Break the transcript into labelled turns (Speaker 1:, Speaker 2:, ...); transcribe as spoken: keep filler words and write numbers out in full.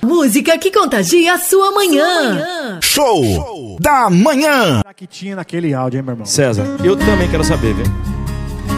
Speaker 1: música que contagia a sua manhã.
Speaker 2: Show da manhã.
Speaker 3: Que tinha naquele áudio, hein, meu irmão?
Speaker 4: César, eu também quero saber, viu?